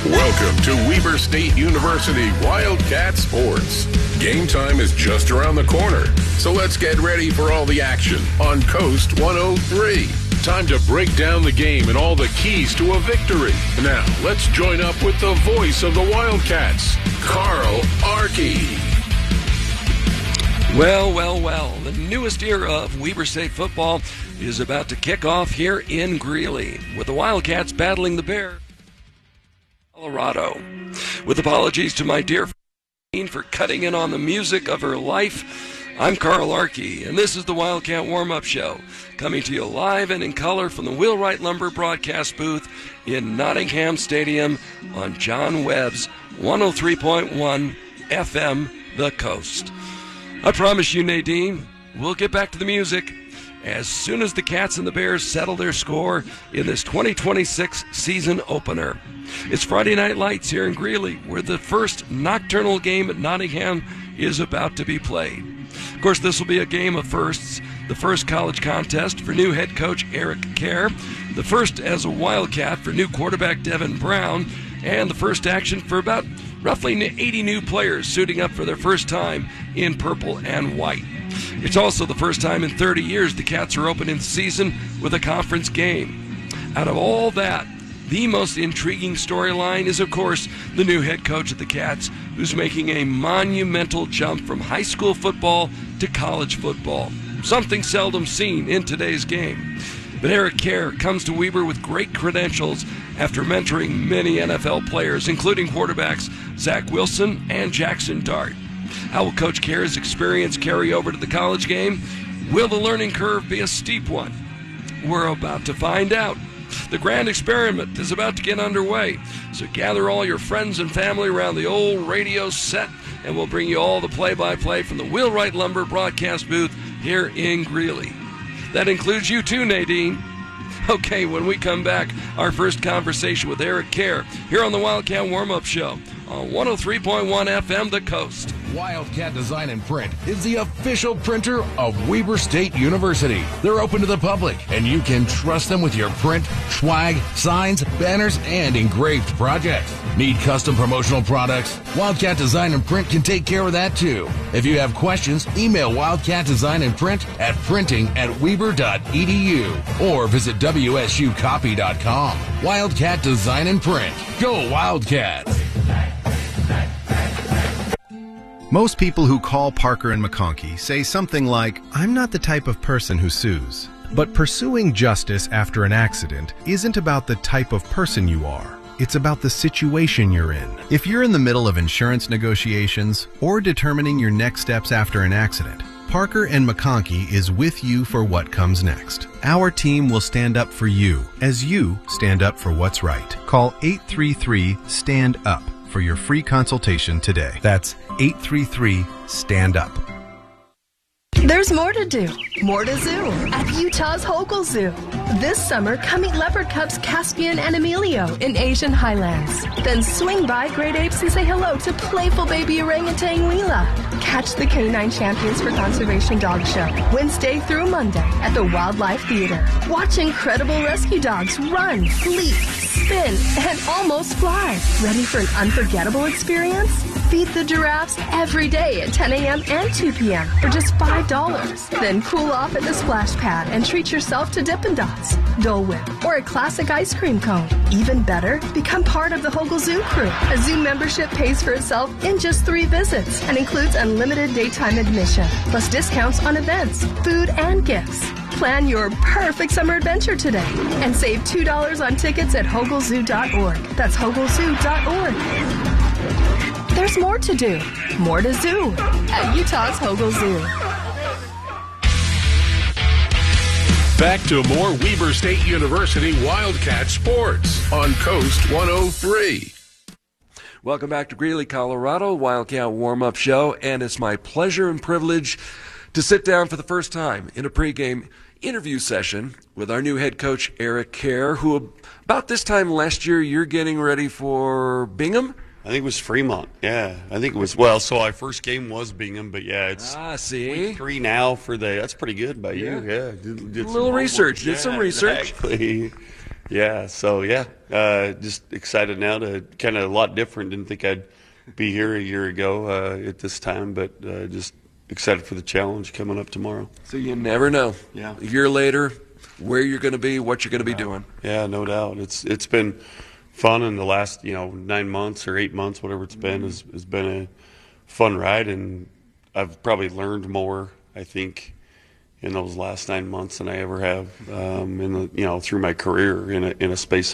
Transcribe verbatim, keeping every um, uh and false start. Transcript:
Welcome to Weber State University Wildcat Sports. Game time is just around the corner, so let's get ready for all the action on Coast one oh three. Time to break down the game and all the keys to a victory. Now, let's join up with the voice of the Wildcats, Carl Archie. Well, well, well, the newest era of Weber State football is about to kick off here in Greeley, with the Wildcats battling the Bears, Colorado. With apologies to my dear friend for cutting in on the music of her life, I'm Carl Archie, and this is the Wildcat Warm-Up Show, coming to you live and in color from the Wheelwright Lumber broadcast booth in Nottingham Stadium on John Webb's one oh three point one F M The Coast. I promise you, Nadine, we'll get back to the music as soon as the Cats and the Bears settle their score in this twenty twenty-six season opener. It's Friday Night Lights here in Greeley, where the first nocturnal game at Nottingham is about to be played. Of course, this will be a game of firsts. The first college contest for new head coach Eric Kerr, the first as a Wildcat for new quarterback Devin Brown, and the first action for about roughly eighty new players suiting up for their first time in purple and white. It's also the first time in thirty years the Cats are opening the season with a conference game. Out of all that, the most intriguing storyline is, of course, the new head coach of the Cats, who's making a monumental jump from high school football to college football, something seldom seen in today's game. But Eric Kerr comes to Weber with great credentials after mentoring many N F L players, including quarterbacks Zach Wilson and Jackson Dart. How will Coach Kerr's experience carry over to the college game? Will the learning curve be a steep one? We're about to find out. The grand experiment is about to get underway, so gather all your friends and family around the old radio set, and we'll bring you all the play-by-play from the Wheelwright Lumber broadcast booth here in Greeley. That includes you too, Nadine. Okay, when we come back, our first conversation with Eric Kerr here on the Wildcat Warm-Up Show on one oh three point one F M The Coast. Wildcat Design and Print is the official printer of Weber State University. They're open to the public, and you can trust them with your print, swag, signs, banners, and engraved projects. Need custom promotional products? Wildcat Design and Print can take care of that too. If you have questions, email Wildcat Design and Print at printing at weber dot e d u or visit w s u copy dot com. Wildcat Design and Print. Go Wildcats! Most people who call Parker and McConkey say something like, "I'm not the type of person who sues." But pursuing justice after an accident isn't about the type of person you are. It's about the situation you're in. If you're in the middle of insurance negotiations or determining your next steps after an accident, Parker and McConkey is with you for what comes next. Our team will stand up for you as you stand up for what's right. Call eight three three, STAND UP for your free consultation today. That's eight three three, STAND UP. There's more to do, more to zoo at Utah's Hogle Zoo. This summer, come meet leopard cubs Caspian and Emilio in Asian Highlands. Then swing by Great Apes and say hello to playful baby orangutan Wheela. Catch the Canine Champions for Conservation Dog Show Wednesday through Monday at the Wildlife Theater. Watch incredible rescue dogs run, leap, spin, and almost fly. Ready for an unforgettable experience? Feed the giraffes every day at ten a.m. and two p.m. for just five dollars. Then cool off at the splash pad and treat yourself to Dippin' Dots, Dole Whip, or a classic ice cream cone. Even better, become part of the Hogle Zoo crew. A zoo membership pays for itself in just three visits and includes unlimited daytime admission, plus discounts on events, food, and gifts. Plan your perfect summer adventure today and save two dollars on tickets at hogle zoo dot org. That's hogle zoo dot org. There's more to do, more to zoo at Utah's Hogle Zoo. Back to more Weber State University Wildcat Sports on Coast one oh three. Welcome back to Greeley, Colorado, Wildcat Warm-Up Show, and it's my pleasure and privilege to sit down for the first time in a pregame interview session with our new head coach, Eric Kerr, who about this time last year, you're getting ready for Bingham? I think it was Fremont. Yeah, I think it was. Well, so our first game was Bingham, but yeah, it's ah, see? week three now for the. That's pretty good by you. Yeah, did, did a little research. Did yeah, some research. Exactly. Yeah, so yeah, uh, just excited now to kind of a lot different. Didn't think I'd be here a year ago uh, at this time, but uh, just excited for the challenge coming up tomorrow. So you never know. Yeah. A year later, where you're going to be, what you're going to be doing. Yeah, no doubt. It's it's been fun in the last you know nine months or eight months, whatever it's been, has has been a fun ride, and I've probably learned more, I think, in those last nine months than I ever have um, in the you know through my career in a in a space